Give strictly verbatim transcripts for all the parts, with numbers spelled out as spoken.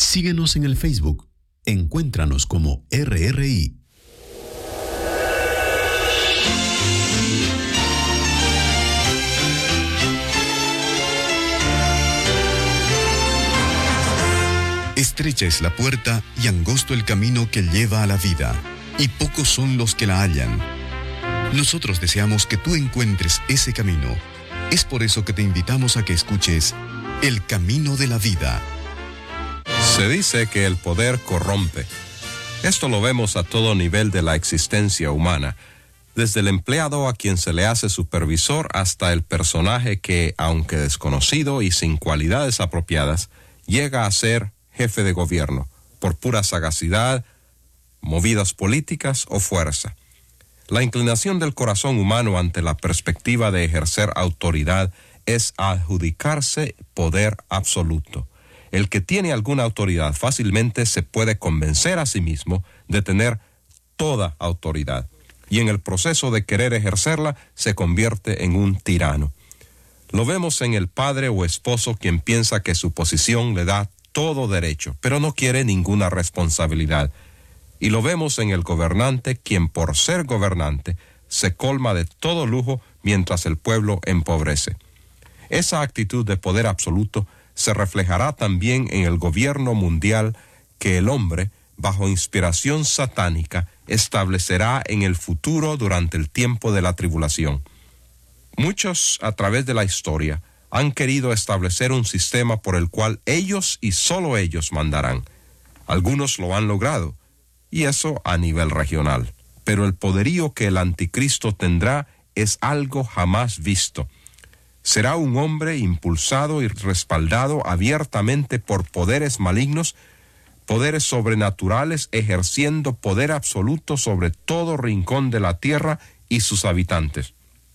Síguenos en el Facebook. Encuéntranos como R R I. Estrecha es la puerta y angosto el camino que lleva a la vida, y pocos son los que la hallan. Nosotros deseamos que tú encuentres ese camino. Es por eso que te invitamos a que escuches El Camino de la Vida. Se dice que el poder corrompe. Esto lo vemos a todo nivel de la existencia humana, desde el empleado a quien se le hace supervisor hasta el personaje que, aunque desconocido y sin cualidades apropiadas, llega a ser jefe de gobierno, por pura sagacidad, movidas políticas o fuerza. La inclinación del corazón humano ante la perspectiva de ejercer autoridad es adjudicarse poder absoluto. El que tiene alguna autoridad fácilmente se puede convencer a sí mismo de tener toda autoridad, y en el proceso de querer ejercerla se convierte en un tirano. Lo vemos en el padre o esposo quien piensa que su posición le da todo derecho, pero no quiere ninguna responsabilidad. Y lo vemos en el gobernante, quien por ser gobernante se colma de todo lujo mientras el pueblo empobrece. Esa actitud de poder absoluto se reflejará también en el gobierno mundial que el hombre, bajo inspiración satánica, establecerá en el futuro durante el tiempo de la tribulación. Muchos, a través de la historia, han querido establecer un sistema por el cual ellos y solo ellos mandarán. Algunos lo han logrado, y eso a nivel regional. Pero el poderío que el anticristo tendrá es algo jamás visto. Será un hombre impulsado y respaldado abiertamente por poderes malignos, poderes sobrenaturales ejerciendo poder absoluto sobre todo rincón de la tierra y sus habitantes.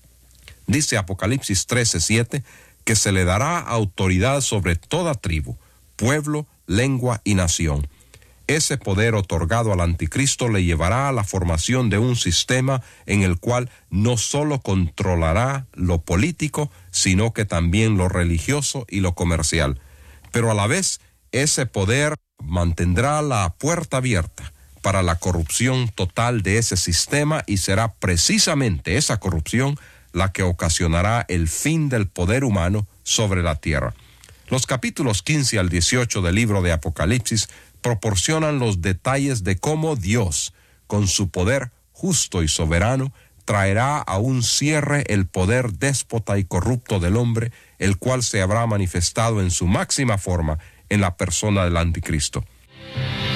Dice Apocalipsis trece siete que se le dará autoridad sobre toda tribu, pueblo, lengua y nación. Ese poder otorgado al anticristo le llevará a la formación de un sistema en el cual no solo controlará lo político, sino que también lo religioso y lo comercial. Pero a la vez, ese poder mantendrá la puerta abierta para la corrupción total de ese sistema, y será precisamente esa corrupción la que ocasionará el fin del poder humano sobre la tierra. Los capítulos quince al dieciocho del libro de Apocalipsis proporcionan los detalles de cómo Dios, con su poder justo y soberano, traerá a un cierre el poder déspota y corrupto del hombre, el cual se habrá manifestado en su máxima forma en la persona del anticristo.